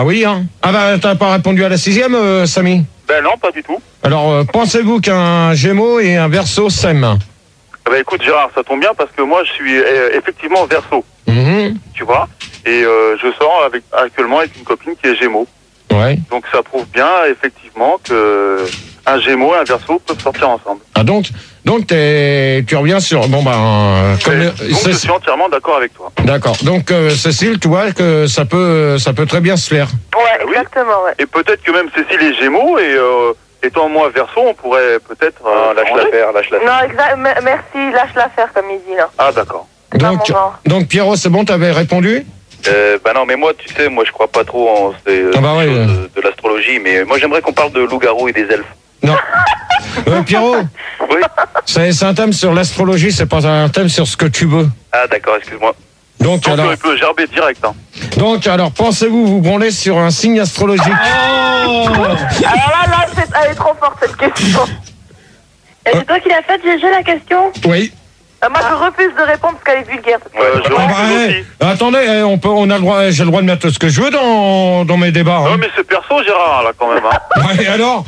Ah oui, hein. Ah bah, t'as pas répondu à la 6e, Samy? Ben non, pas du tout. Alors, pensez-vous qu'un Gémeaux et un Verseau s'aiment? Ben écoute Gérard, ça tombe bien parce que moi je suis effectivement Verseau, tu vois. Et je sors actuellement avec une copine qui est Gémeaux. Ouais. Donc ça prouve bien effectivement que un Gémeaux et un Verseau peuvent sortir ensemble. Ah donc tu reviens sur... Bon ben... Donc je suis entièrement d'accord avec toi. D'accord. Donc Cécile, tu vois que ça peut très bien se faire. Ouais, exactement, ouais. Et peut-être que même Cécile est Gémeaux et étant moi Verseau, on pourrait peut-être... lâche l'affaire. Non, merci, lâche l'affaire comme il dit là. Ah d'accord. Donc Pierrot, c'est bon, t'avais répondu? Bah non, mais moi, tu sais, moi je crois pas trop en ces choses de l'astrologie, mais moi j'aimerais qu'on parle de loups-garous et des elfes. Non. Pierrot, oui. C'est un thème sur l'astrologie, c'est pas un thème sur ce que tu veux. Ah d'accord, excuse-moi. Donc alors, il peut gerber direct. Hein. Donc alors, pensez-vous vous branler sur un signe astrologique? Alors là, elle est trop forte cette question. Et c'est toi qui l'as faite, GG, la question? Oui. Moi, je refuse de répondre parce qu'elle est vulgaire. Attendez, on a le droit, j'ai le droit de mettre ce que je veux dans mes débats. Non, mais c'est perso, Gérard, là, quand même. Hein. Ouais, alors,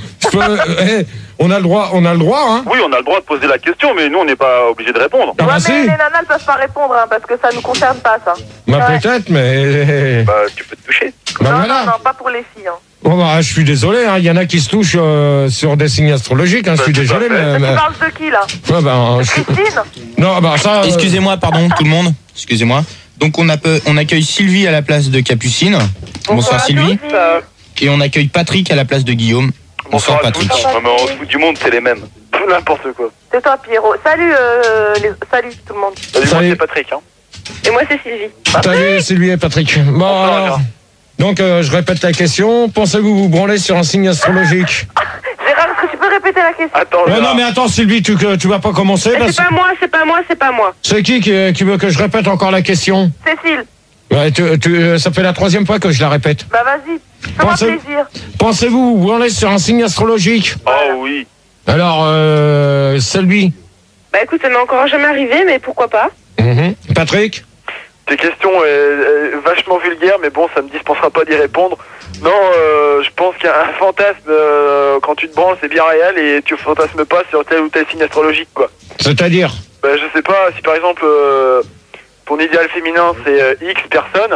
on a le droit, hein. Oui, on a le droit de poser la question, mais nous, on n'est pas obligé de répondre. Ah, ouais, mais les nanas ne peuvent pas répondre, hein, parce que ça nous concerne pas, ça. Bah, peut-être, mais... Bah, tu peux te toucher. Bah, non, voilà. non, pas pour les filles, hein. Bon bah, je suis désolé, hein. Il y en a qui se touchent sur des signes astrologiques, hein. Je suis désolé, mais... Tu parles de qui, là? Ouais, bah, Christine? Non, bah ça... Excusez-moi, pardon, tout le monde. Excusez-moi. Donc on accueille Sylvie à la place de Capucine. Bonsoir Sylvie. Et on accueille Patrick à la place de Guillaume. Bonsoir Patrick. Non, mais on se fout du monde, c'est les mêmes. N'importe quoi. C'est toi, Pierrot. Salut, salut tout le monde. Salut. Moi, c'est Patrick, hein. Et moi, c'est Sylvie. Salut Sylvie et Patrick. Bon, alors... Donc, je répète la question. Pensez-vous vous branler sur un signe astrologique? Gérard, est-ce que tu peux répéter la question? Attends, non, mais attends, Sylvie, tu vas pas commencer. C'est pas moi. C'est qui veut que je répète encore la question? Cécile. Ouais, ça fait la 3e fois que je la répète. Bah, vas-y. Fais-moi plaisir. Pensez-vous vous branler sur un signe astrologique? Oh oui. Alors, Sylvie. Bah, écoute, ça m'est encore jamais arrivé, mais pourquoi pas? Patrick? Tes questions vachement vulgaires, mais bon, ça me dispensera pas d'y répondre. Non, je pense qu'il y a un fantasme, quand tu te branles, c'est bien réel, et tu fantasmes pas sur tel ou tel signe astrologique, quoi. C'est-à-dire? Bah, je sais pas, si par exemple, ton idéal féminin, c'est X personne,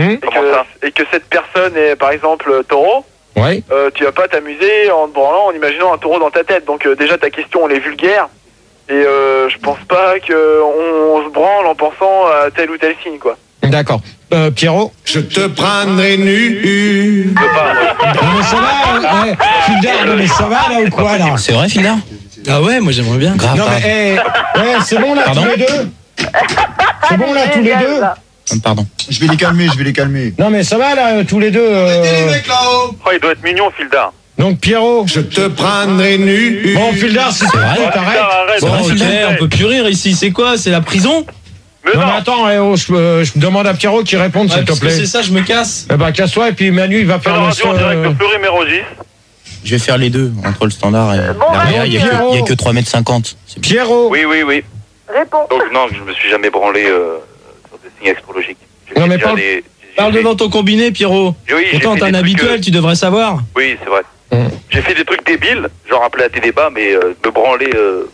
et que cette personne est, par exemple, taureau, ouais. Tu vas pas t'amuser en te branlant, en imaginant un taureau dans ta tête. Donc déjà, ta question, elle est vulgaire. Et je pense pas qu'on se branle en pensant à tel ou tel signe, quoi. D'accord. Pierrot? Je te prendrai nu. Non mais ça va, Fildar, non mais ça va là ou quoi là? C'est vrai Fildar? Ah ouais, moi j'aimerais bien. Grave. Non mais c'est bon là tous les deux? C'est bon là tous les deux? Pardon. Je vais les calmer. Non mais ça va là tous les deux les mecs là-haut. Oh, il doit être mignon, Fildar. Donc Pierrot, je te prendrai nu. Bon Fildar, si c'est vrai, t'arrêtes. Bon, ok, on peut plus rire ici, c'est quoi? C'est la prison? Non mais attends, je demande à Pierrot qui réponde s'il te plaît. C'est ça, je me casse. Eh ben casse-toi et puis Manu il va faire le son. Direct de Fleury-Mérogis. Je vais faire les deux, entre le standard et l'arrière, il y a que 3,50 m. Pierrot. Oui. Réponds. Donc non, je me suis jamais branlé sur des signes astrologiques. Non mais parle devant ton combiné, Pierrot. Oui, pourtant t'es un habituel, tu devrais savoir. Oui, c'est vrai. J'ai fait des trucs débiles, genre appeler à tes débats, mais me branler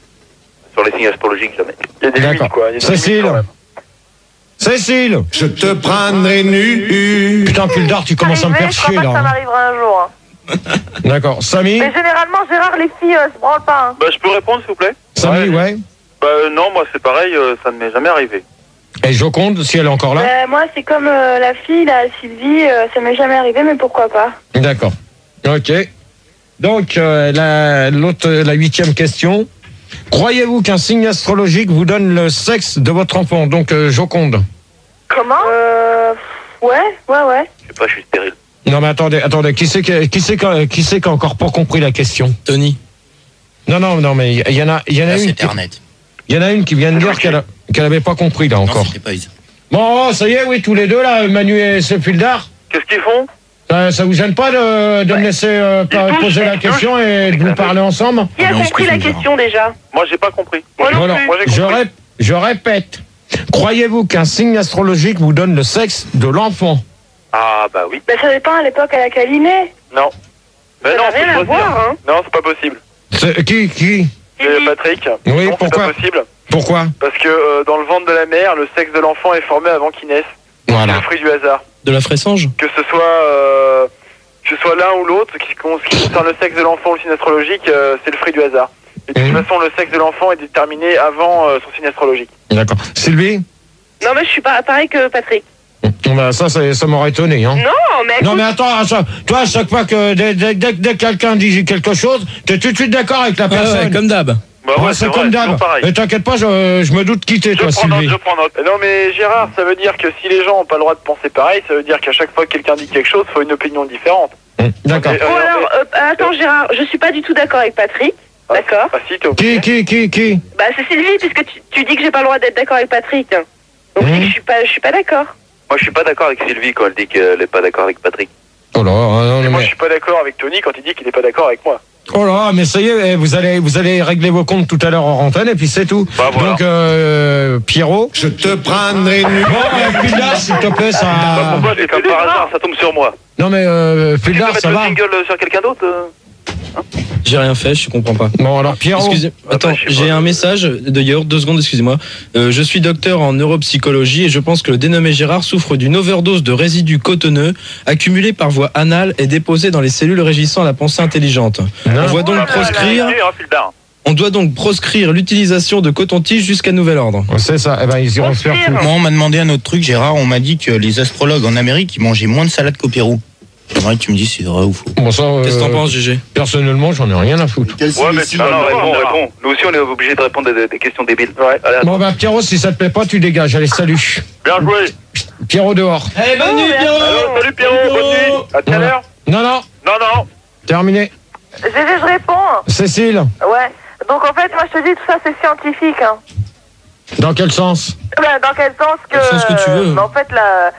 sur les signes astrologiques, jamais. Il y a des limites, quoi. Cécile, je te prendrai nu. Putain, Fildar, tu commences à me faire chier, là. Ça m'arrivera un jour. Hein. D'accord. Samy? Mais généralement, Gérard, les filles se branlent pas. Hein. Bah, je peux répondre, s'il vous plaît? Samy, ouais. Bah, non, moi, c'est pareil, ça ne m'est jamais arrivé. Et Joconde, si elle est encore là? Moi, c'est comme la fille, là, Sylvie, ça m'est jamais arrivé, mais pourquoi pas? D'accord. Ok. Donc, la 8e question. Croyez-vous qu'un signe astrologique vous donne le sexe de votre enfant? Donc, Joconde. Comment? Ouais. Je sais pas, je suis stérile. Non, mais attendez. Qui c'est qui a encore pas compris la question? Tony. Non, mais il y en a une. Internet. Il y en a une qui vient de dire qu'elle avait pas compris, là, encore. Non, c'était pas Isa. Bon, ça y est, oui, tous les deux, là, Manu et Fildar. Qu'est-ce qu'ils font? Ça vous gêne pas de me laisser poser la question et de vous parler ensemble? Qui a compris la question déjà? Moi, j'ai pas compris. Voilà. Je répète. Croyez-vous qu'un signe astrologique vous donne le sexe de l'enfant? Ah, bah oui. Bah, ça dépend à l'époque à laquelle il est. Non. Mais Ça non, n'a faut rien à choisir. voir, hein. Non, c'est pas possible. Qui C'est Patrick. Oui, non, pourquoi c'est pas possible. Pourquoi? Parce que dans le ventre de la mère, le sexe de l'enfant est formé avant qu'il naisse. C'est Voilà. le fruit du hasard. De la fressange? Que ce soit l'un ou l'autre, ce qui concerne le sexe de l'enfant ou le signe astrologique, c'est le fruit du hasard. Et de toute façon, le sexe de l'enfant est déterminé avant son signe astrologique. D'accord. Sylvie? Non, mais je suis pas pareil que Patrick. Bah, ça m'aurait étonné, hein. Non, mais Non, mais attends, toi, à chaque fois que dès que quelqu'un dit quelque chose, t'es tout de suite d'accord avec la personne. Ouais, comme d'hab. Bah ouais, c'est vrai, comme d'hab. toujours pareil. Et t'inquiète pas, je me doute qui t'es, Je toi, prends note, Sylvie. je prends note. Non mais Gérard, ça veut dire que si les gens n'ont pas le droit de penser pareil, ça veut dire qu'à chaque fois que quelqu'un dit quelque chose, il faut une opinion différente. D'accord. Bon, alors, attends, Gérard, je suis pas du tout d'accord avec Patrick. D'accord. Ah si, t'es obligé. Qui Bah, c'est Sylvie, puisque tu dis que j'ai pas le droit d'être d'accord avec Patrick. Donc, je dis que je suis pas d'accord. Moi, je suis pas d'accord avec Sylvie quand elle dit qu'elle est pas d'accord avec Patrick. Oh là, non, Et moi je mais... suis pas d'accord avec Tony quand il dit qu'il est pas d'accord avec moi. Oh là, mais ça y est, vous allez régler vos comptes tout à l'heure en antenne et puis c'est tout. Bah, voilà. Donc, Pierrot. Je te prendrai nu. Bon, Pildar, s'il te plaît, Bah, ça... pourquoi c'est comme par hasard, ça tombe sur moi. Non, mais Tu peux Pildar, mettre ça le va. jingle sur quelqu'un d'autre J'ai rien fait, je comprends pas. Bon, alors, Pierrot. Excusez, attends, je sais j'ai pas. un message d'ailleurs, 2 secondes, excusez-moi. Je suis docteur en neuropsychologie et je pense que le dénommé Gérard souffre d'une overdose de résidus cotonneux accumulés par voie anale et déposés dans les cellules régissant la pensée intelligente. On doit donc proscrire l'utilisation de coton-tige jusqu'à nouvel ordre. C'est ça, eh ben, ils iront se faire foutre. Moi, on m'a demandé un autre truc, Gérard. On m'a dit que les astrologues en Amérique, ils mangeaient moins de salade qu'au Pérou. J'aimerais que tu me dises si c'est vrai ou faux. Bon, ça, Qu'est-ce que t'en penses, GG? personnellement, j'en ai rien à foutre. Quel Ouais, mais signe tu non, ici, réponds. Nous aussi, on est obligé de répondre des questions débiles. Ouais. Allez, Bon, bah, Pierrot, si ça te plaît pas, tu dégages. Allez, salut. bien joué. Pierrot dehors. Allez, bonne nuit, Pierrot! Alors, salut Pierrot, bonne nuit. À tout à l'heure. Non, non, Non. terminé. Je réponds. Cécile, Ouais. Donc, en fait, moi, je te dis, tout ça, c'est scientifique. Hein. dans quel sens? Bah, dans quel sens que... Dans le sens que tu veux. En fait,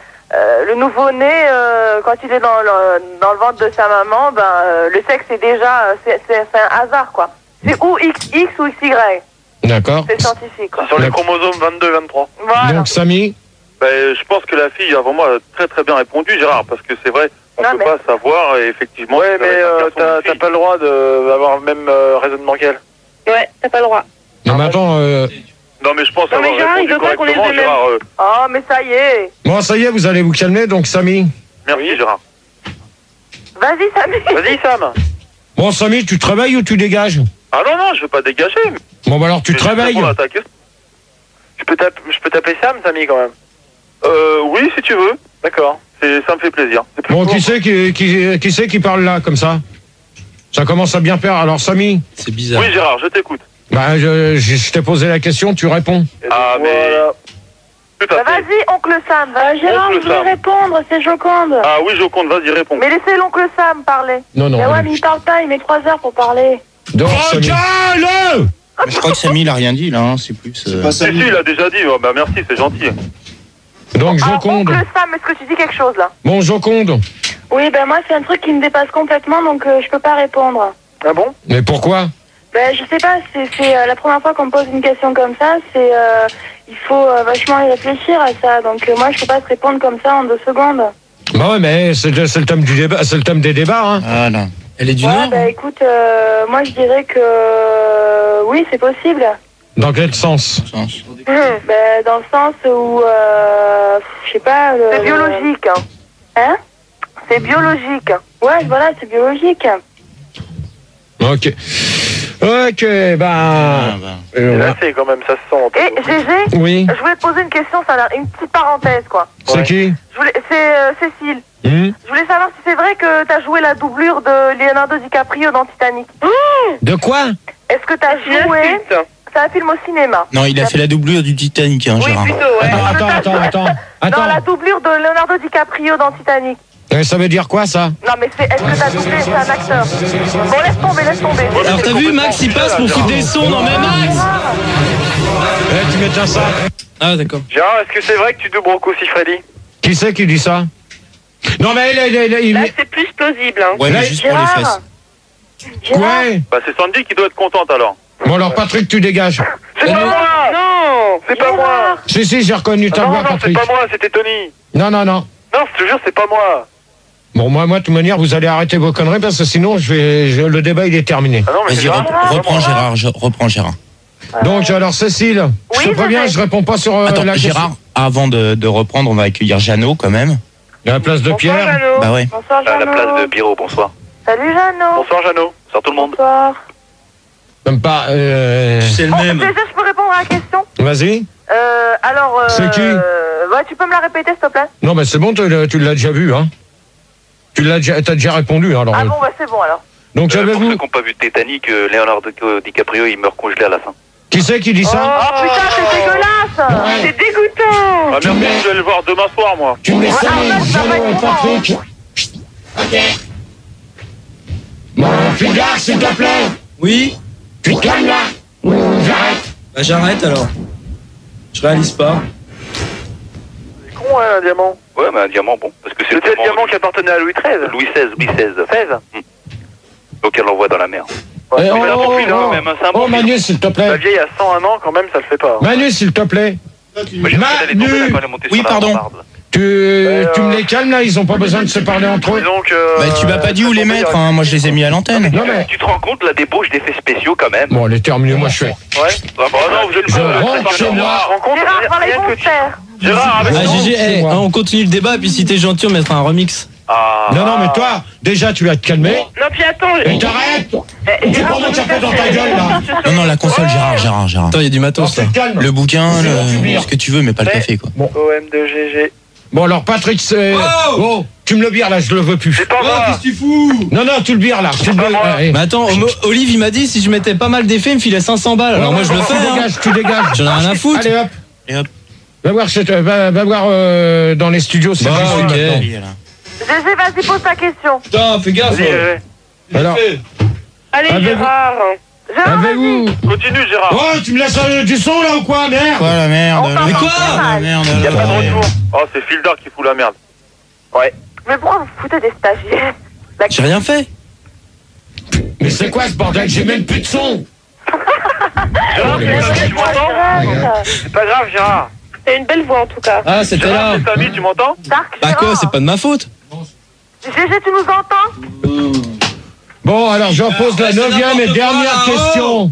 le nouveau-né, quand il est dans le ventre de sa maman, le sexe est déjà... c'est un hasard, quoi. C'est ou XX ou XY. D'accord. C'est scientifique, quoi. Sur les chromosomes 22 et 23. Voilà. Donc, Samy, Ben, je pense que la fille a vraiment très très bien répondu, Gérard, parce que c'est vrai, on Non, peut mais- pas savoir, et effectivement... Ouais, ça va mais être un garçon ou une t'as fille. pas le droit d'avoir le même raisonnement qu'elle. Ouais, t'as pas le droit. non, mais attends, Non, mais je pense Non, mais avoir Gérard, il répondu veut pas qu'on les correctement, ait Gérard. Oh, mais ça y est. bon, ça y est, vous allez vous calmer, donc, Samy. Merci, Gérard. Vas-y, Samy. Vas-y Sam. Bon, Samy, tu te réveilles ou tu dégages? Ah non, je veux pas dégager. Bon, bah, alors, tu Je te vais juste réveilles. répondre à ta question. Je peux t'appeler Sam, Samy, quand même. Oui, si tu veux. D'accord. Ça me fait plaisir. C'est plus Bon, court. qui c'est qui parle là, comme ça? Ça commence à bien faire. Alors, Samy, C'est bizarre. Oui, Gérard, je t'écoute. bah, je t'ai posé la question, tu réponds. Et Ah, donc, mais- voilà. Tout à fait. Vas-y, oncle Sam. Gérard, Oncle je voulais Sam. répondre, c'est Joconde. Ah oui, Joconde, vas-y, réponds. Mais laissez l'oncle Sam parler. Non, non. Mais ouais, mais il parle pas, il met 3 heures pour parler. Dehors, Samy. Mais je crois que Samy, il a rien dit, là. Hein. C'est plus... C'est pas Si, Samy. il a déjà dit. Oh, bah merci, c'est gentil. Donc, Ah, Joconde. oncle Sam, est-ce que tu dis quelque chose, là? Bon, Joconde. Oui, ben moi, c'est un truc qui me dépasse complètement, donc je peux pas répondre. Ah bon? Mais pourquoi? Ben, je sais pas, c'est la première fois qu'on me pose une question comme ça, il faut vachement y réfléchir à ça, donc moi, je peux pas te répondre comme ça en 2 secondes. Bah ouais, mais c'est le thème du débat, c'est le thème des débats, hein. Voilà. Elle est du Ouais, Nord? ben écoute, moi, je dirais que oui, c'est possible. Dans quel sens? Ben, dans le sens où, je sais pas... C'est biologique, hein. Hein? C'est biologique. Ouais, voilà, c'est biologique. Ok. Ok, Ah, bah. C'est assez quand même, ça se sent. Et GG, oui. je voulais te poser une question, ça a l'air une petite parenthèse, quoi. C'est Ouais. qui? C'est Cécile. Hmm? Je voulais savoir si c'est vrai que t'as joué la doublure de Leonardo DiCaprio dans Titanic. De quoi? Est-ce que t'as joué... C'est un film au cinéma. Non, il a fait la doublure du Titanic, hein, Gérard. Attends. Dans la doublure de Leonardo DiCaprio dans Titanic. Ça veut dire quoi, ça? Non mais est-ce que t'as doublé? C'est un acteur. Bon, laisse tomber. Alors t'as vu, Max, il passe pour foutre des sons, non mais Max! Tu mets déjà ça. Ah d'accord. Gérard, est-ce que c'est vrai que tu doubles Rocco Siffredi? Qui c'est qui dit ça? Non, mais il... Là, c'est plus plausible, hein. Ouais, mais juste pour les fesses. Ouais. Bah, c'est Sandy qui doit être contente alors. Bon, alors, Patrick, tu dégages. C'est pas moi! Non. C'est pas moi! Si, j'ai reconnu ta Non, voix, non, c'est Patrick. pas moi, c'était Tony. Non. Non, je te jure, c'est pas moi. Bon, moi, de toute manière, vous allez arrêter vos conneries parce que sinon, le débat, il est terminé. Ah non, mais Vas-y, c'est Gérard. reprends Gérard, reprends Gérard. Donc, alors, Cécile, je Oui, te préviens, je je réponds pas sur Attends, la question. Gérard, avant de reprendre, on va accueillir Jeannot quand même. À la place de Bonsoir, Pierre. Jeannot. Bah ouais. Bonsoir, À la Jeannot. place de Pierrot, bonsoir. Salut, Jeannot. Bonsoir, Jeannot. Bonsoir tout le monde. Bonsoir. Même pas. C'est le Bon, même. déjà, je peux répondre à la question Vas-y. Alors, C'est qui ouais, tu peux me la répéter, s'il te plaît? Non, mais c'est bon, tu l'as déjà vu, hein. T'as déjà répondu, hein, alors. Ah bon, bah c'est bon alors. Donc, Pour avez-vous. ceux qui n'ont pas vu Titanic, Leonardo DiCaprio, il meurt congelé à la fin. Qui c'est qui dit ça Oh putain, c'est dégueulasse. Ouais. C'est dégoûtant. Ah, merci, je vais le voir demain soir, moi. Tu me laisses Voilà, aller, ça va Jeannot et être Patrick. Ok. Bon, Fulgare, s'il te plaît. Oui. Tu te calmes là. Ou j'arrête. Bah j'arrête alors. Je réalise pas. C'est con, hein, un diamant. Ouais, mais un diamant, bon. Parce que c'est C'était le diamant qui appartenait à Louis XIII. Louis XVI. 16. Donc elle l'envoie dans la mer. Eh, mais oh, là, oh, mon fils, oh, même, hein, c'est un bon oh, film. Manu, s'il te La plaît. vieille a 101 ans, quand même, ça le fait pas. Manu, s'il te plaît. Moi, j'ai cru qu'elle allait tomber, là, quand elle est montée Oui, sur la pardon. rambarde. Tu me les calmes là, ils ont pas besoin de se parler entre eux. Donc, Bah tu m'as pas dit où les mettre, hein. Moi je les ai mis à l'antenne. Non mais. Tu te rends compte la débauche d'effets spéciaux quand même? Bon, les terminés, moi je fais. Ouais. Ah, bah non, vous êtes Je rentre chez moi. Gérard, par les bons frères. Gérard, avec Ah, non, GG, c'est eh, moi. on continue le débat, puis si t'es gentil, on mettra un remix. Ah. Non, mais toi, déjà tu vas te calmer. Non, puis attends. Et t'arrêtes. C'est pour moi que ça fait dans ta gueule là. Non, la console, Gérard. Attends, il y a du Non, matos là. c'est calme. Le bouquin, C'est ce que tu veux, mais pas le café quoi. OM de GG. Bon alors Patrick, c'est. Oh, tu me le bires là, je le veux plus. C'est pas moi. Qu'est-ce que tu fous? Non, tu le bires là. Tu le bires. Mais attends, Olive il m'a dit si je mettais pas mal d'effets, il me filait 500 balles. Alors moi je le fais, hein. Tu dégages. J'en ai rien à foutre. Allez hop. Et hop. Va voir dans les studios, c'est Bah, possible ok. maintenant. GG, vas-y, pose ta question. Putain, fais gaffe. Vas-y, GG. Alors, Allez, Avez-vous- Gérard. Gérard, avez-vous. Continue, Gérard. Oh, tu me laisses du son là ou quoi, merde? Quoi la merde? On là, t'entend Mais quoi très la mal. merde. Y'a pas de là. retour. Oh, c'est Fildar qui fout la merde. Ouais. Mais pourquoi vous foutez des stagiaires? J'ai rien fait. Mais c'est quoi ce bordel? J'ai même plus de son. Gérard, tu m'entends? C'est pas grave, Gérard. C'est une belle voix en tout cas. Ah, c'était Gérard, là. c'est Samy, tu m'entends? Dark Bah quoi, Gérard. c'est pas de ma faute. GG, tu nous entends? Bon, alors je pose la 9e et dernière question.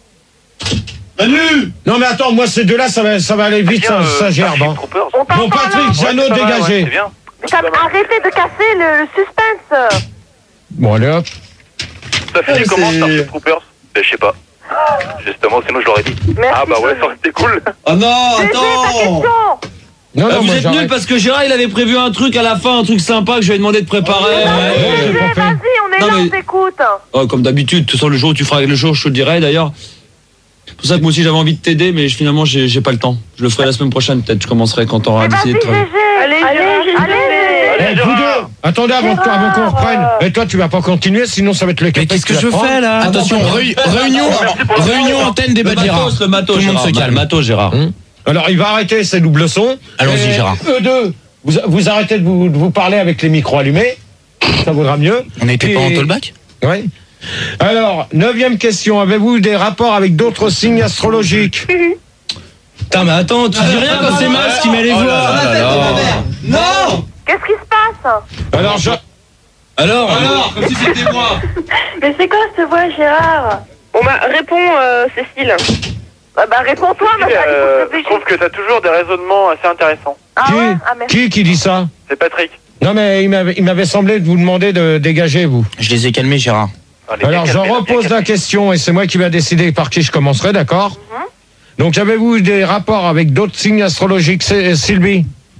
Manu! Non mais attends, moi ces deux-là, ça va aller vite, ça gerbe. Hein. On t'entend Bon Patrick, là. Jeannot, Ouais, dégagé. C'est bien. Mais arrêtez de casser le suspense. Bon, allez hop. Ça finit comment, Starship Troopers? Ben, je sais pas. Justement, sinon je l'aurais dit. Merci. Ah bah ouais, ça aurait été cool. Oh non, GG, ta question. Non, Vous moi, êtes j'arrête. nuls parce que Gérard il avait prévu un truc à la fin, un truc sympa que je lui ai demandé de préparer. j'ai GG, pas fait. vas-y, on est Non, là, mais- on t'écoute. Oh, comme d'habitude, de toute façon, le jour où tu feras le jour, je te le dirai d'ailleurs. C'est pour ça que moi aussi j'avais envie de t'aider, mais finalement j'ai pas le temps. Je le ferai la semaine prochaine, peut-être. Je commencerai quand t'auras Mais vas-y, décidé de travailler. GG. Allez, allez. Eh, vous deux, attendez avant qu'on reprenne. Et toi, tu vas pas continuer, sinon ça va être le cas. Mais qu'est-ce que je fais là? Attention, réunion antenne débat de Gérard. Le matos, Tout le monde Gérard. se calme. Le matos, Gérard. Alors, il va arrêter ses doubles sons. Allons-y, Et Gérard. Eux deux, vous arrêtez de vous parler avec les micros allumés. Ça vaudra mieux. On n'était pas en Et- tollback? Oui. Alors, 9e question. Avez-vous des rapports avec d'autres signes astrologiques? Putain, mais attends, tu dis rien quand c'est Max qui met les voix. Non! Qu'est-ce qui se passe? Alors, Alors, comme si c'était moi. Mais c'est quoi cette voix, Gérard? Bon bah, réponds, Cécile. Bah, réponds-toi, ma chérie, faut que Je réfléchisse. trouve que t'as toujours des raisonnements assez intéressants. Ah ouais? Ah, merci. qui dit ça? C'est Patrick. Non, mais il m'avait semblé de vous demander de dégager, vous. Je les ai calmés, Gérard. Allez, Alors, bien je calmé, repose bien la calmé. question et c'est moi qui vais décider par qui je commencerai, d'accord? Donc, avez-vous des rapports avec d'autres signes astrologiques, Sylvie?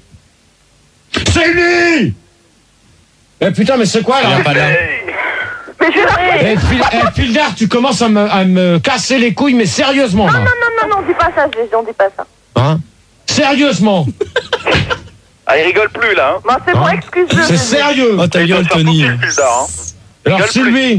Sylvie! Eh putain, mais c'est quoi Il là? est pas là. Mais je Fildar, tu commences à me casser les couilles, mais sérieusement, là. Non, dis pas ça, GG, on dit pas ça. Hein? Sérieusement. Ah, il rigole plus là, hein. Bon, c'est bon, Hein? excuse-le. C'est GG. sérieux. Oh ta Il doit gueule, se faire Tony. tout de suite, Fildar, hein. Alors, Rigole Sylvie.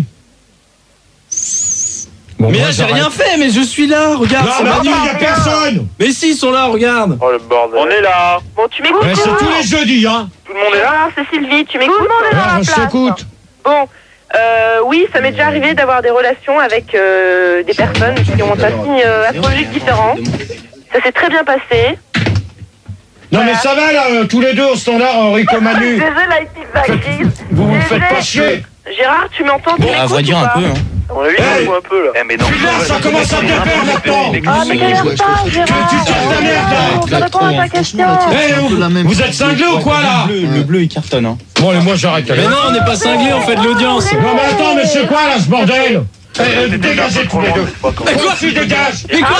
Bon, Mais moi, là j'ai j'arrête. rien fait, mais je suis là, regarde, Non, c'est mais Manu. attends, il y a personne. Mais si, ils sont là, regarde. Oh le bordel. On est là. Bon, tu m'écoutes? Mais c'est tous les jeudis, hein. Tout le monde est là. Ah, c'est Sylvie, tu m'écoutes? Tout le monde est dans Alors, la je place. t'écoute. Bon, oui, ça m'est déjà arrivé d'avoir des relations avec des personnes qui ont un signe astrologique différent. Ça s'est très bien passé. Non mais ça va là, tous les deux au standard, Rico Manu. GG, la pizza grise. Vous vous faites pas chier. Gérard, tu m'entends? Bon, à vrai dire un peu. Hein. On a vu un peu là. Eh, mais non. Là, ça commence à bien faire maintenant. Ah, mais galère pas, Gérard. Tu sors ta merde là. On répond à ta question. Vous êtes cinglés ou quoi là? Le bleu il cartonne. Hein. Bon, allez, moi j'arrête. Mais non, on n'est pas cinglés, on fait de l'audience. Non mais attends, mais c'est quoi là ce bordel? Dégagez tous les deux. Mais quoi? Tu dégages. Mais quoi?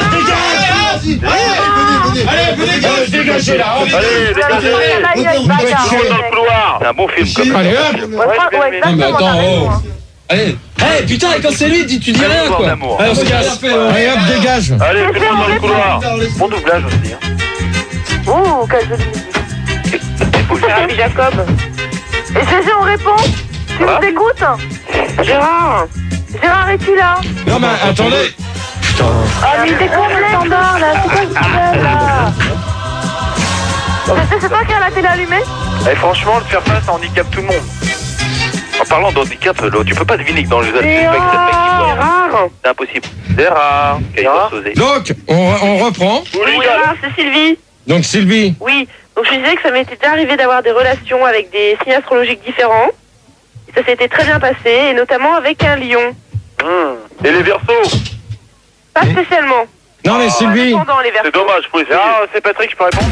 Allez, vous dégagez. Dégagez là. Allez, dégagez. Dans le couloir. C'est un bon film comme ça. Allez hop. Non, mais attends, oh. Allez. Eh, putain, et quand c'est lui, tu dis rien, quoi. Allez, on se casse. Allez hop, dégage. Allez, tout le monde dans le couloir. Bon doublage aussi. Oh, quel joli musique. Jérémy Jacob. Et GG, on répond? Tu nous écoutes? Gérard. Gérard, es-tu là? Non mais attendez. Ah, mais t'es con, le standard, là. C'est quoi ce bordel, là? C'est toi qui as la télé allumée? Et franchement, le faire face, ça handicape tout le monde. En parlant d'handicap, tu peux pas deviner que dans le jeu de C'est rare. c'est impossible. C'est rare. Donc, on reprend. Oui, Gérard, c'est Sylvie. Donc Sylvie. Oui, donc je disais que ça m'était déjà arrivé d'avoir des relations avec des signes astrologiques différents. Ça s'était très bien passé, et notamment avec un lion. Et les versos? Pas spécialement. Non mais Sylvie. Pendant les C'est versos. dommage, faut essayer. Ah, c'est Patrick, je peux répondre?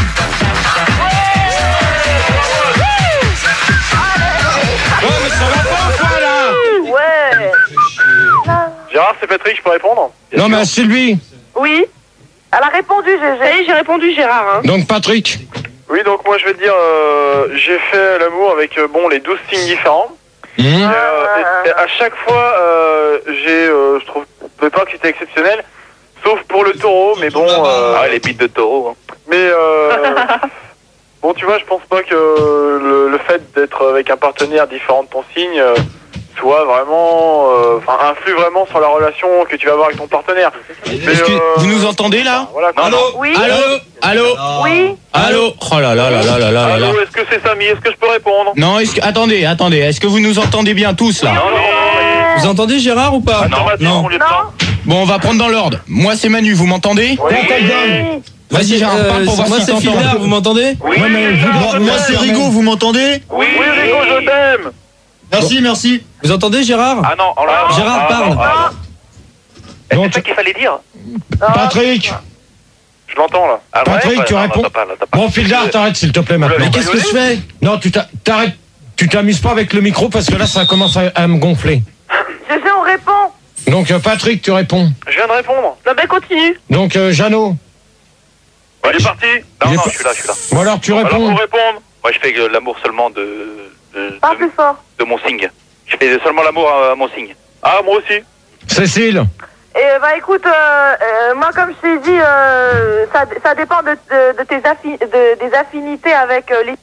Non mais ça va pas ou quoi là? Ouais. Gérard, c'est Patrick, je peux répondre? Non mais Sylvie. Oui. Elle a répondu, GG. Ça y est, j'ai répondu, Gérard. Hein. Donc Patrick. Oui, donc moi je vais te dire, j'ai fait l'amour avec les 12 signes différents. Et à chaque fois, je trouvais pas que c'était exceptionnel, sauf pour le taureau, mais bon... Ah, les bites de taureau. Hein. Mais bon, tu vois, je pense pas que le fait d'être avec un partenaire différent de ton signe soit vraiment... influe vraiment sur la relation que tu vas avoir avec ton partenaire. Est-ce que vous nous entendez là? Voilà, Non. Oui. Allô? Oui. Allô? Oh là là là là là là là. Allô, est-ce que c'est Samy? Est-ce que je peux répondre? Non, attendez, est-ce que vous nous entendez bien tous là? Non. Vous entendez Gérard ou pas? Non. Bon, on va prendre dans l'ordre. Moi c'est Manu, vous m'entendez? Vas-y Gérard, parle pour voir moi si c'est t'entends. Fildar, vous m'entendez? Oui, Moi c'est Rigo, vous m'entendez? Oui, Rigo, je t'aime. Merci. Vous entendez Gérard? Ah non, Gérard parle. C'est ça qu'il fallait dire. Patrick. Je l'entends là. Ah, Patrick, tu réponds. Bon Fildar, t'arrêtes s'il te plaît maintenant. Mais qu'est-ce que je fais? Non, t'arrêtes. Tu t'amuses pas avec le micro parce que là ça commence à me gonfler. GG, on répond. Donc Patrick, tu réponds. Je viens de répondre. Non, ben continue. Donc Jeannot. Il est parti. Non, Il est je pas- suis là. Bon alors tu Alors réponds. pour répondre. Moi, je fais l'amour seulement de Pas plus fort. mon signe. Je fais seulement l'amour à mon signe. Ah, moi aussi. Cécile. Et bah écoute, moi comme je t'ai dit, ça dépend de des affinités avec les...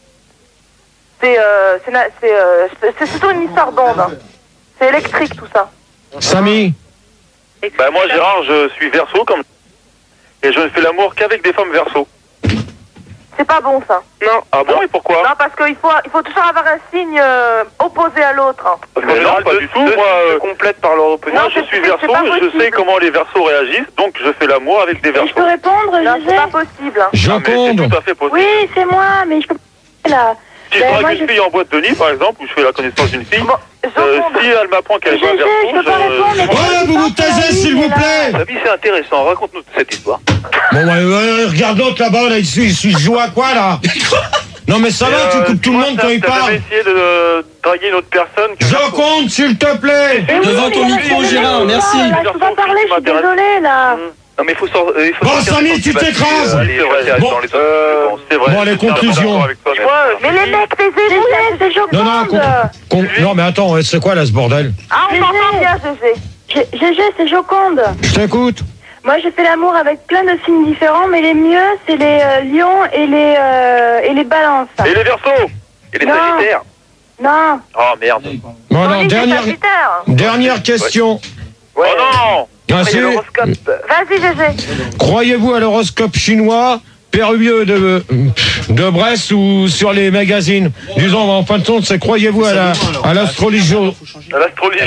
C'est surtout une histoire d'onde. Hein. C'est électrique tout ça. Samy. Bah moi Gérard, je suis verso comme... Et je ne fais l'amour qu'avec des femmes verso. C'est pas bon ça. Non. Ah bon, et pourquoi? Non, parce qu'il faut toujours avoir un signe opposé à l'autre. Parce qu'en général, pas du tout. Moi, complète par leur opinion. Non, Je suis verso c'est pas et je possible. sais comment les versos réagissent, donc je fais l'amour avec des versos. Je peux répondre, Non, c'est GG? pas possible. Hein. Ah, mais c'est Joconde. tout à fait possible. Oui, c'est moi, mais je peux pas, là. Si je Ben, drague moi, une je- fille en boîte de nuit, par exemple, ou je fais la connaissance d'une fille, Bon, Joconde. si elle m'apprend qu'elle est pas GG, je peux pas répondre, mais... Ouais, vous vous taisez s'il vous plaît. La vie, c'est intéressant. Raconte-nous cette histoire. Bon regarde l'autre là-bas, là, il joue à quoi là? Non mais ça va, tu coupes tout le monde quand il T'as parle. jamais essayé de draguer une autre personne que Joconde, s'il te plaît. Devant ton micro Gérard, merci. Là, je peux pas parler, je suis désolée, là. Non, mais il faut sortir. Bon, Samy, tu t'écrases. C'est vrai. Bon, c'est vrai. bon, les conclusions. Mais les mecs, t'es GG, c'est Non, Joconde. non mais attends, c'est quoi là ce bordel? Ah, on t'entend bien, GG. GG, c'est Joconde. Je t'écoute. Moi, j'ai fait l'amour avec plein de signes différents, mais les mieux, c'est les lions et les balances. Et les versos? Et les Non. sagittaires. Non. Oh merde. Bon, non, Tandis que dernière Sagittaire. question. Oh non! Ah, Après, c'est- l'horoscope. Vas-y, GG. Croyez-vous à l'horoscope chinois, périlleux de Brest ou sur les magazines? Disons, en fin de compte, c'est croyez-vous à l'astrologie? À l'astrologie.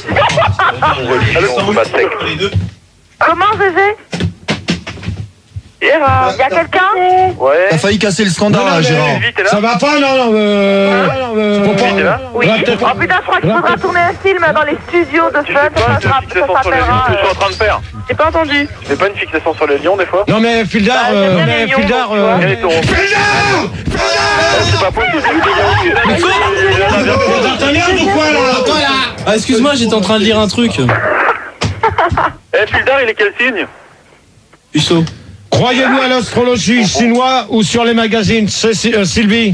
Comment, GG? Gérard, y a quelqu'un? Ouais. T'as failli casser le standard, Non, là, mais- Gérard. Sylvie, t'es là? Ça va pas, non, faut pas. T'es là? Oui. Va peut-être- Oh putain, je crois qu'il faudra tourner un film dans les studios de Tu Fun. fais pas une fixation sur les lions, s'appellera, c'est ce que je suis en train de faire. J'ai pas entendu. Tu fais pas une fixation sur les lions des fois? Non, mais Fildar, Bah, j'aime bien les lions, Fildar, donc, tu vois. Quel est ton... C'est pas possible, c'est des lions. Ah, excuse-moi, j'étais en train de lire un truc. Eh, Fildar, il est quel signe? Puceau. Croyez-vous à l'astrologie chinoise ou sur les magazines? Sylvie?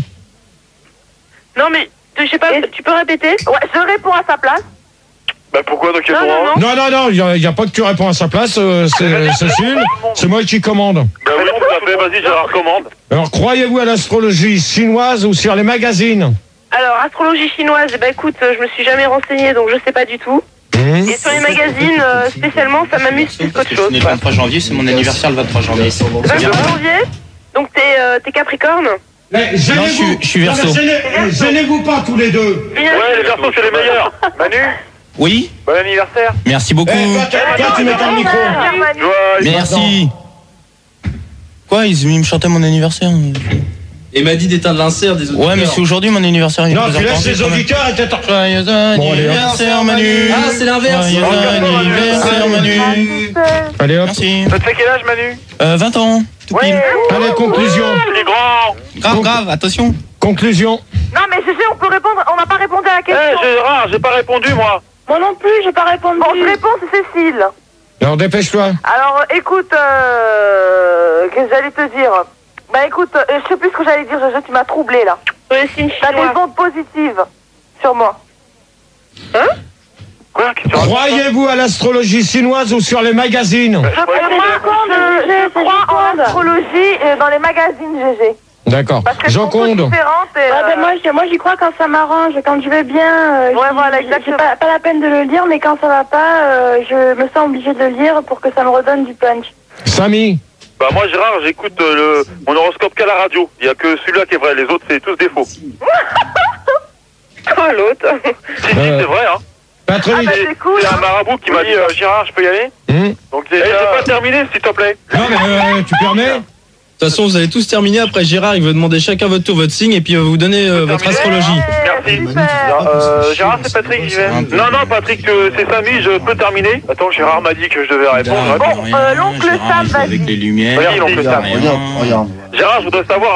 Non mais, je sais pas, tu peux répéter? Ouais, je réponds à sa place. Bah pourquoi, donc il y a Non, droit? non, non. Non, il n'y a pas que tu réponds à sa place, Cécile. C'est moi qui commande. Bah oui, tout à fait, vas-y, Gérard, commande. Alors, croyez-vous à l'astrologie chinoise ou sur les magazines? Alors, astrologie chinoise, eh ben écoute, je me suis jamais renseignée, donc je sais pas du tout. Et sur les magazines, spécialement, ça m'amuse plus qu'autre Je suis chose. né le 23 janvier, c'est mon anniversaire le 23 janvier. C'est bien. 23 janvier, donc t'es Capricorne. Non, je suis Verseau. Gênez-vous pas tous les deux. Ouais, les Verseaux, c'est les meilleurs. Manu, Oui, bon anniversaire. merci beaucoup. Toi, tu mets ton micro. Merci. Quoi, il me chantait mon anniversaire? Et m'a dit d'éteindre l'insert des auditeurs. Ouais, mais c'est aujourd'hui mon anniversaire. il est Non, tu laisses 13h30, les quand même. auditeurs et t'es en... Joyeux anniversaire, Manu. Ah, c'est l'inverse. Joyeux anniversaire, Manu. Allez, hop. Merci. Ça te fait quel âge, Manu? 20 ans, tout pile. Allez, conclusion. Il est grand. Grave, attention. Conclusion. Non mais GG, on peut répondre, on n'a pas répondu à la Eh, question. Gérard, j'ai pas répondu, moi. Moi non plus, j'ai pas répondu. Bon, je réponds, c'est Cécile. Alors, dépêche-toi. Alors, écoute, qu'est-ce que j'allais te dire? Bah écoute, je sais plus ce que j'allais dire, GG, tu m'as troublé là. T'as des ondes positives sur moi. Hein? Quoi? Qu'est-ce que tu racontes? Croyez-vous à l'astrologie chinoise ou sur les magazines? Je crois en astrologie dans les magazines, GG. D'accord. Parce qu'elles sont toutes Joconde. différentes et, Moi j'y crois quand ça m'arrange, quand je vais bien. Ouais, voilà, exactement. C'est pas la peine de le lire, mais quand ça va pas, je me sens obligée de le lire pour que ça me redonne du punch. Samy. Bah moi, Gérard, j'écoute mon horoscope qu'à la radio. Il y a que celui-là qui est vrai, les autres, c'est tous des faux. Si, Oh, l'autre. c'est vrai, hein. Patrick. Ah, bah, c'est cool, C'est hein. un marabout qui m'a dit, Gérard, je peux y aller? Donc, j'ai pas terminé, s'il te plaît. Non, mais tu permets? De toute façon, vous allez tous terminer. Après, Gérard, il va demander chacun votre tour, votre signe, et puis il va vous donner votre astrologie. Merci. Super. Gérard, c'est Patrick, j'y vais. Non, Patrick, c'est Samy, je peux terminer. Attends, Gérard m'a dit que je devais répondre. Bon, l'oncle Sam, vas-y. Avec les lumières. Regarde, l'oncle Sam. Regarde. Gérard, je voudrais savoir,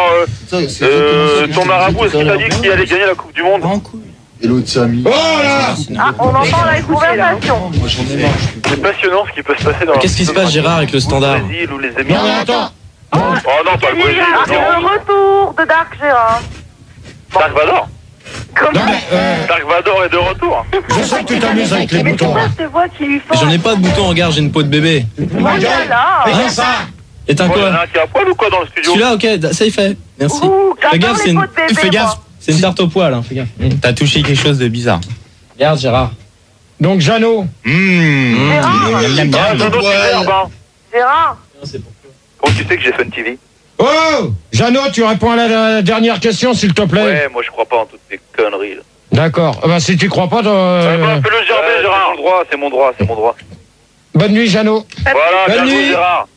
ton marabout, est-ce qu'il t'a dit qui allait gagner la Coupe du Monde? Et l'autre Samy. Oh là! Ah, on entend la conversation. C'est passionnant ce qui peut se passer dans Qu'est-ce qui se passe, Gérard, avec le standard? au Brésil ou les Non, mais Émirats. attends. Oh non, pas le Brésil. Ah, c'est le retour de Dark Gérard. Dark Vador. Non, mais, Dark Vador est de retour. je sais que tu t'amuses avec les boutons. Cette voix qui lui faut. J'en ai pas de bouton, regarde, j'ai une peau de bébé. Ma gueule. Là. Fais ça. Éteins Il y en a quoi? un qui est à poil ou quoi dans le studio? Celui-là, ok, ça y fait. Merci. Ouh, Fais j'adore gaffe, les peaux de bébé, fais gaffe. moi. C'est une tarte au poil, hein, fais gaffe. T'as touché quelque chose de bizarre. Regarde, Gérard. Donc, Jeannot. Gérard. Ah, Jeannot, tu verbes, hein. Gérard. Oh, tu sais que j'ai Fun TV? Oh! Jeannot, tu réponds à la dernière question, s'il te plaît. Ouais, moi je crois pas en toutes ces conneries là. D'accord. Bah, si tu crois pas, Fais-le gerber, Gérard. C'est mon droit. bonne nuit, Jeannot. Voilà, Bonne bien joué, nuit. Gérard.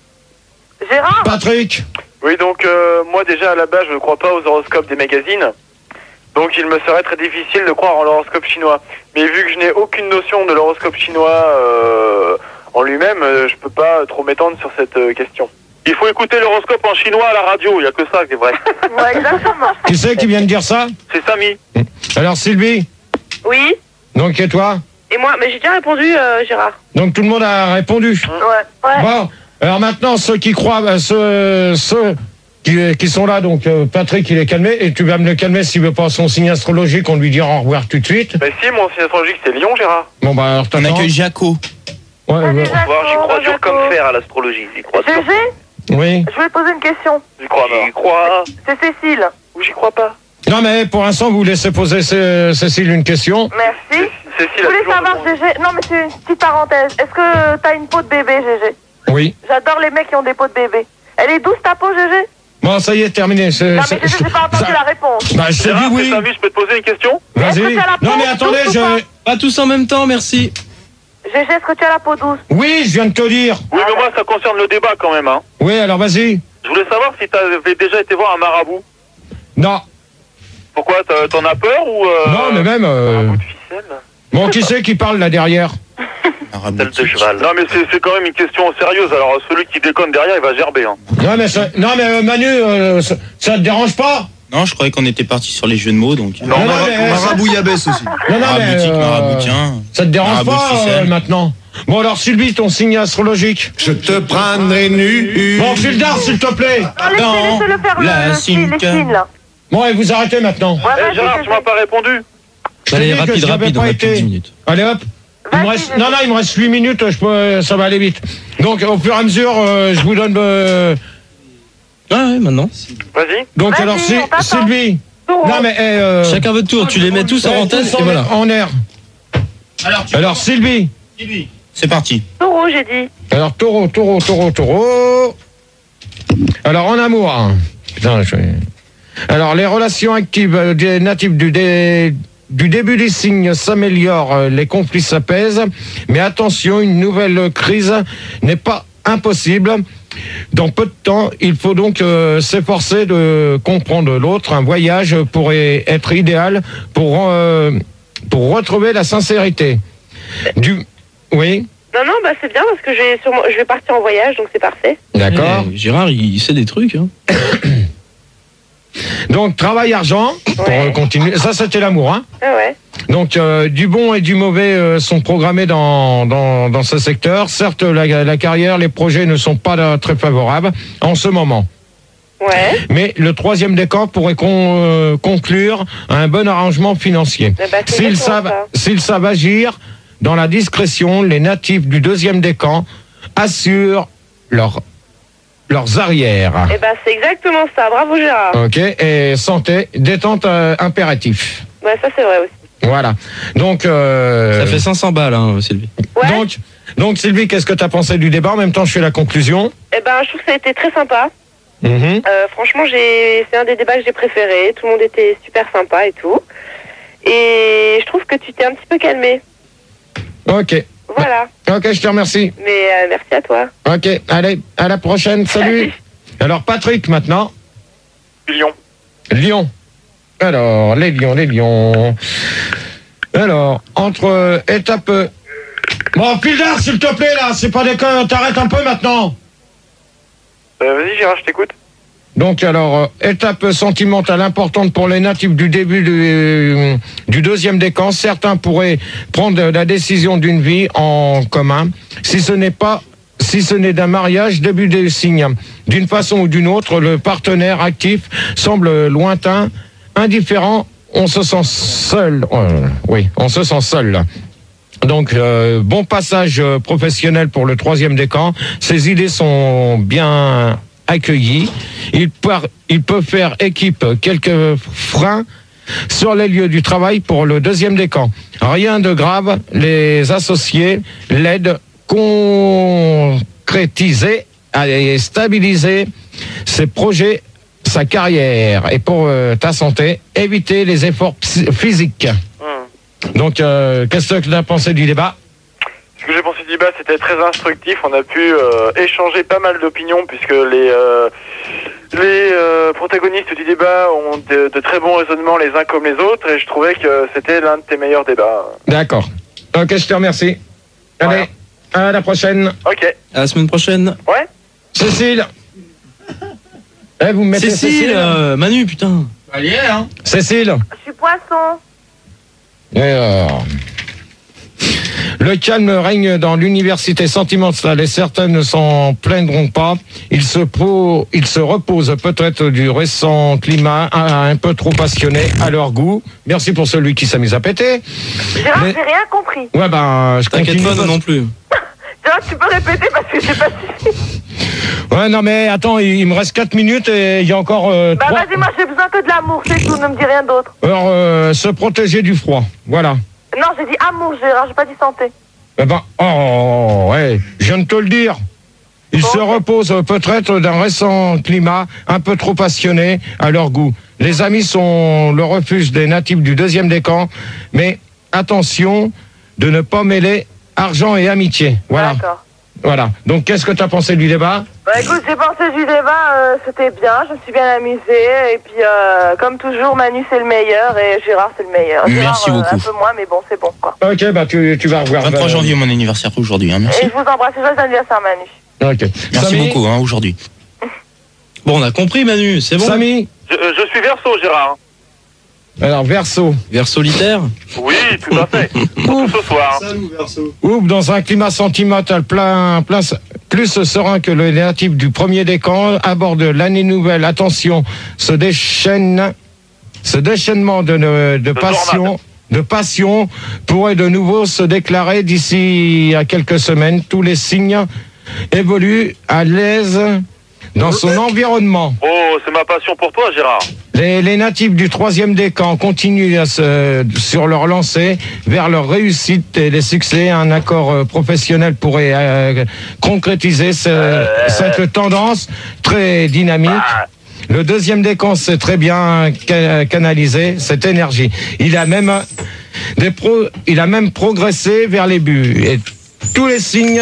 Gérard. Patrick. Oui, donc moi déjà à la base je ne crois pas aux horoscopes des magazines. Donc il me serait très difficile de croire en l'horoscope chinois. Mais vu que je n'ai aucune notion de l'horoscope chinois en lui-même, je peux pas trop m'étendre sur cette question. Il faut écouter l'horoscope en chinois à la radio, il n'y a que ça qui est vrai. Ouais, exactement. Qui c'est qui vient de dire ça? C'est Samy. Alors, Sylvie. Oui. Donc, et toi? Et moi, mais j'ai déjà répondu, Gérard. Donc, tout le monde a répondu. Ouais. Bon. Alors maintenant, ceux qui croient, ceux qui sont là, donc Patrick, il est calmé, et tu vas me le calmer s'il veut pas son signe astrologique, on lui dira au revoir tout de suite. Mais si, mon signe astrologique c'est Lion, Gérard. Bon, bah, alors, On accueille Jaco. Ouais, ouais. J'y crois dur comme fer à l'astrologie. J'y crois dur. GG, Oui. je vais poser une question. J'y crois. C'est Cécile. Ou j'y crois pas. Non, mais pour l'instant, vous laissez poser Cécile une question. Merci. Cécile Je a voulais toujours savoir, besoin. GG. Non, mais c'est une petite parenthèse. Est-ce que t'as une peau de bébé, GG? Oui. J'adore les mecs qui ont des peaux de bébé. Elle est douce ta peau, GG? Bon, ça y est, terminé. Non, mais GG, j'ai pas entendu la réponse. Bah, je t'ai dit Gérard, oui. c'est Samy, je peux te poser une question? Est-ce que Vas-y. t'as la Non, peau mais attendez, douce ou pas? je... Pas tous en même temps, merci. GG, est-ce que tu as la peau douce? Oui, je viens de te dire. Oui, mais moi, ça concerne le débat quand même, hein. Oui, alors vas-y. Je voulais savoir si t'avais déjà été voir un marabout. Non. Pourquoi? T'en as peur ou... Non, mais même... Marabout de ficelle? Bon, qui c'est qui parle là derrière? Celle de cheval. Non, mais c'est quand même une question sérieuse. Alors, celui qui déconne derrière, il va gerber, hein. Non, mais Manu, ça te dérange pas? Non, je croyais qu'on était parti sur les jeux de mots, donc. Non, mais... Marabouillabès aussi. Non, mais... Maraboutien. Ça te dérange Marabout de pas ficelle. maintenant? Bon, alors Sylvie, ton signe astrologique? Je te prendrai nu. Bon, Fildar, s'il te plaît. Laissez-le faire la les signes, là. Bon, et vous arrêtez maintenant. Ouais, Eh, vas-y, Gérard, GG. tu m'as pas répondu. Je t'ai Allez, dit que j'y avais rapide, on pas a plus de été. 10 minutes. Allez hop. Il me Vas-y, reste... vas-y. Non, il me reste 8 minutes, ça va aller vite. Donc, au fur et à mesure, je vous donne... Ah ouais, maintenant. Vas-y. Donc, Vas-y, alors, on t'attend. Sylvie... Taureau. Non, mais... Chacun votre tour, tu les mets tous en antenne et voilà. En air. Alors, Sylvie. C'est parti. Taureau, j'ai dit. Alors, taureau. Alors, en amour. Hein. Putain, Alors, les relations actives des natifs du début des signes s'améliorent, les conflits s'apaisent. Mais attention, une nouvelle crise n'est pas impossible. Dans peu de temps, il faut donc s'efforcer de comprendre l'autre. Un voyage pourrait être idéal pour retrouver la sincérité. Oui. Non, bah c'est bien parce que je vais partir en voyage, donc c'est parfait. D'accord. Gérard, il sait des trucs. Hein. Donc, travail, argent, pour continuer. Ça, c'était l'amour, hein. Ah ouais. Donc, du bon et du mauvais sont programmés dans ce secteur. Certes, la carrière, les projets ne sont pas très favorables en ce moment. Ouais. Mais le troisième décan pourrait conclure un bon arrangement financier. Eh ben, c'est exactement ça. S'ils savent agir dans la discrétion, les natifs du deuxième décan assurent leurs arrières. Eh ben, c'est exactement ça. Bravo, Gérard. Ok, et santé, détente impératif. Ouais, ça, c'est vrai aussi. Voilà. Donc. Ça fait 500 balles, hein, Sylvie. Ouais. Donc, Sylvie, qu'est-ce que tu as pensé du débat? En même temps, je fais la conclusion. Eh ben, je trouve que ça a été très sympa. Mhm. Franchement, c'est un des débats que j'ai préféré. Tout le monde était super sympa et tout. Et je trouve que tu t'es un petit peu calmé. Ok. Voilà. Ok, je te remercie. Mais merci à toi. Ok, allez, à la prochaine. Salut. Alors, Patrick, maintenant. Lyon. Alors, les Lions. Alors, entre étapes... Bon, Fildar, s'il te plaît, là, c'est pas des connes, t'arrêtes un peu maintenant. Vas-y, Gérard, je t'écoute. Donc, alors, étape sentimentale importante pour les natifs du début du deuxième décan. Certains pourraient prendre la décision d'une vie en commun. Si ce n'est d'un mariage, début des signes. D'une façon ou d'une autre, le partenaire actif semble lointain, indifférent, on se sent seul. On se sent seul. Donc, bon passage professionnel pour le troisième décan. Ses idées sont bien accueillis. Il peut faire équipe quelques freins sur les lieux du travail pour le deuxième décan. Rien de grave, les associés l'aident concrétiser et stabiliser ses projets, sa carrière. Et pour ta santé, éviter les efforts physiques. Donc, qu'est-ce que tu as pensé du débat? Ce que j'ai pensé du débat, c'était très instructif. On a pu échanger pas mal d'opinions puisque les protagonistes du débat ont de très bons raisonnements les uns comme les autres et je trouvais que c'était l'un de tes meilleurs débats. D'accord. Ok, je te remercie. Allez, à la prochaine. Ok. À la semaine prochaine. Ouais. Cécile. Vous me mettez Cécile, Manu, putain. Allez, hein. Cécile. Je suis poisson. Alors, le calme règne dans l'université sentimentale et certains ne s'en plaindront pas. Il se repose peut-être du récent climat un peu trop passionné à leur goût. Merci pour celui qui s'amuse à péter. Gérard, j'ai rien compris. Ouais, ben, je T'inquiète continue. pas, non plus. Gérard, tu peux répéter parce que j'ai pas suivi. Ouais, non, mais attends, il me reste 4 minutes et il y a encore Bah, 3. vas-y, moi, j'ai besoin que de l'amour, c'est tout, ne me dis rien d'autre. Alors, se protéger du froid. Voilà. Non, j'ai dit amour, Gérard, j'ai pas dit santé. Eh ben, ouais, je viens de te le dire. Il se repose peut-être d'un récent climat un peu trop passionné à leur goût. Les amis sont le refuge des natifs du deuxième décan, mais attention de ne pas mêler argent et amitié. Voilà. D'accord. Voilà. Donc, qu'est-ce que tu as pensé du débat? Bah écoute, j'ai pensé du débat, c'était bien, je me suis bien amusée. Et puis, comme toujours, Manu c'est le meilleur et Gérard c'est le meilleur. Merci Gérard, beaucoup. un peu moins, mais bon, c'est bon, quoi. Ok, bah tu vas revoir. 23 janvier, mon anniversaire aujourd'hui. Hein, merci. Et je vous embrasse, joyeux anniversaire, Manu. Ok. Merci Samy, beaucoup, hein, aujourd'hui. Bon, on a compris, Manu, c'est bon. Samy, Je suis Verseau, Gérard. alors Verseau. Vers solitaire. Oui, tout à fait. Tout ce soir. Oups, dans un climat sentimental plus serein que le natif du premier décan, à bord de l'année nouvelle, attention, ce déchaînement de passion pourrait de nouveau se déclarer d'ici à quelques semaines. Tous les signes évoluent à l'aise dans son environnement. Oh, c'est ma passion pour toi, Gérard. Les natifs du troisième décan continuent sur leur lancée vers leur réussite et les succès. Un accord professionnel pourrait concrétiser cette tendance très dynamique. Le deuxième décan sait très bien canaliser cette énergie. Il a même progressé vers les buts. Et tous les signes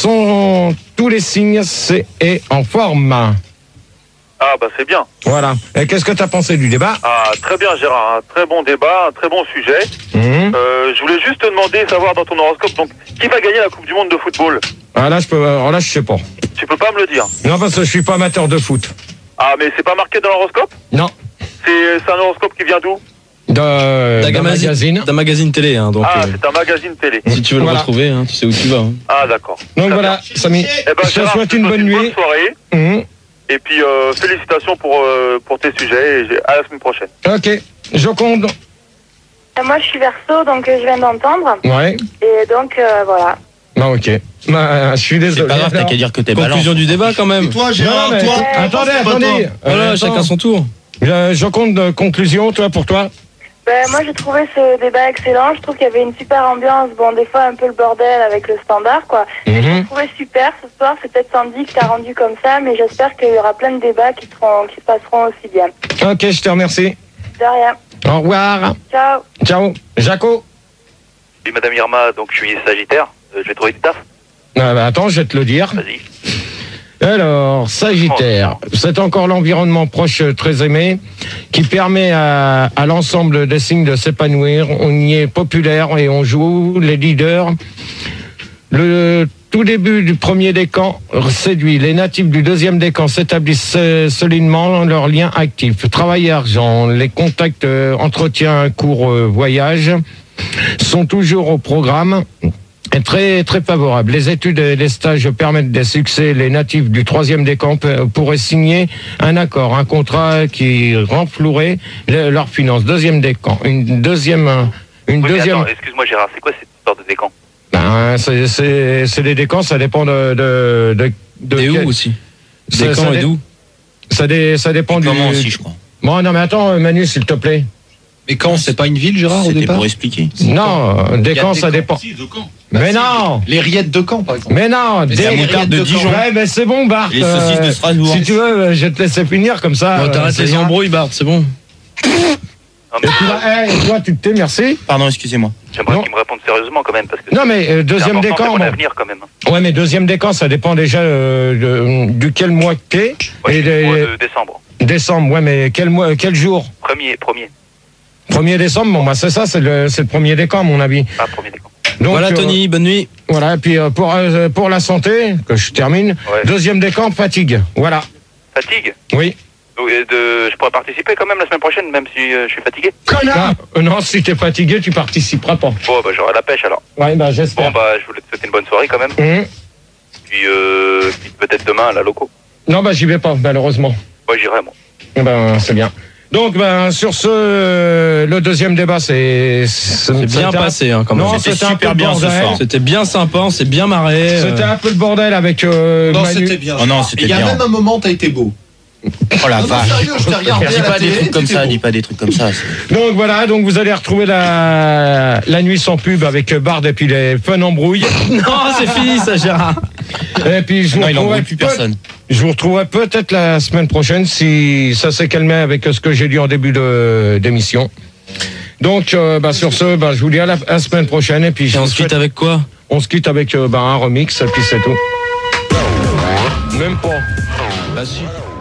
c'est en forme. Ah, bah c'est bien. Voilà. Et qu'est-ce que tu as pensé du débat? Ah, très bien, Gérard. Un très bon débat, un très bon sujet. Je voulais juste te demander, savoir dans ton horoscope, donc, qui va gagner la Coupe du Monde de football? Alors là, je sais pas. Tu peux pas me le dire. Non, parce que je suis pas amateur de foot. Ah, mais c'est pas marqué dans l'horoscope? Non. C'est un horoscope qui vient d'où? D'un magazine. D'un magazine télé, hein, donc. Ah, c'est un magazine télé. Si tu veux le retrouver, hein, tu sais où tu vas. Hein. Ah, d'accord. Donc voilà, Samy, Eh ben, je te Gérard, souhaite une bonne nuit. soirée. Et puis, félicitations pour tes sujets. Et à la semaine prochaine. Ok, Joconde. Moi, je suis Verseau, donc je viens d'entendre. Ouais. Et donc, voilà. Non, ok. Je suis désolé. C'est pas grave, t'as qu'à dire que t'es balance. Conclusion du débat quand même. Et toi, Gérard, Non, mais- toi Attendez. Voilà, chacun son tour. Joconde, conclusion, toi, pour toi. Ben, moi, j'ai trouvé ce débat excellent. Je trouve qu'il y avait une super ambiance. Bon, des fois, un peu le bordel avec le standard, quoi. Mais je l'ai trouvé super ce soir. C'est peut-être Sandy qui t'a rendu comme ça, mais j'espère qu'il y aura plein de débats qui se passeront aussi bien. Ok, je te remercie. De rien. Au revoir. Ciao. Ciao. Jaco. Oui, Madame Irma, donc je suis Sagittaire. Je vais trouver du taf. Attends, je vais te le dire. Vas-y. Alors, Sagittaire, c'est encore l'environnement proche très aimé qui permet à l'ensemble des signes de s'épanouir. On y est populaire et on joue les leaders. Le tout début du premier décan séduit. Les natifs du deuxième décan s'établissent solidement dans leurs liens actifs. Travail et argent, les contacts, entretien, cours, voyage sont toujours au programme. Est très très favorable. Les études et les stages permettent des succès. Les natifs du troisième décan pourraient signer un accord, un contrat qui renflouerait leurs finances. Deuxième décan, une deuxième. Attends, excuse-moi Gérard, c'est quoi cette histoire de décan? Ben, c'est des décans, ça dépend de Et où aussi? Décan et d'où? Ça dépend du. Comment aussi, je crois. Bon, non, mais attends, Manu, s'il te plaît. Mais quand c'est pas une ville, Gérard, au C'était départ? pour expliquer. Non, décan, ça dépend. Mais non! Les rillettes de Caen, par exemple. Mais non, la moutarde de Dijon. Ouais, mais c'est bon, Bart. Les saucisses de Strasbourg. Si tu veux, je vais te laisser finir comme ça. Bon, t'arrêtes les embrouilles, Bart, c'est bon. Et toi, tu te tais, merci. Pardon, excusez-moi. J'aimerais qu'il me réponde sérieusement quand même parce que Non, mais deuxième c'est important, décan. c'est mon Bon. avenir quand même. Ouais, mais deuxième décan, ça dépend déjà duquel mois que t'es. Ouais, Et c'est le mois de décembre. décembre, ouais, mais quel jour? Premier. 1er décembre, bon, bah c'est ça, c'est le premier décan, à mon avis. Ah, premier décan. Donc, Voilà, Tony, bonne nuit. Voilà, et puis pour la santé, que je termine, Ouais. deuxième décan, fatigue. Voilà. Fatigue. Oui. Donc, je pourrais participer quand même la semaine prochaine, même si je suis fatigué. Connard! Non, si t'es fatigué, tu participeras pas. Bon, bah j'aurai la pêche alors. Ouais, bah Bon, j'espère. bah je voulais te souhaiter une bonne soirée quand même. Puis peut-être demain à la loco. Non, bah j'y vais pas, malheureusement. Ouais, j'irai moi. Eh ben, c'est bien. Donc, ben, sur ce, le deuxième débat, c'est bien passé, hein, quand même. Non, C'était c'était un peu super le bien ce bordel. soir. C'était bien sympa, on s'est bien marré. C'était un peu le bordel avec Non, Manu. c'était bien. Oh non, Et c'était il y a bien. même un moment, t'as été beau. Oh la Non, vache. sérieux, je t'ai regardé Dis à la pas des télé, trucs comme t'étais ça, beau. dis pas des trucs comme ça. Donc voilà, donc vous allez retrouver la nuit sans pub avec Bard et puis les fun embrouilles. Non, c'est fini ça, Gérard. Et puis je vous Non, il retrouverai n'embrouille plus personne. Je vous retrouverai peut-être la semaine prochaine si ça s'est calmé avec ce que j'ai dit en début d'émission. Donc sur ce, je vous dis à la semaine prochaine et puis Et on se quitte avec quoi? On se quitte avec un remix, et puis c'est tout. Même pas. Bah si.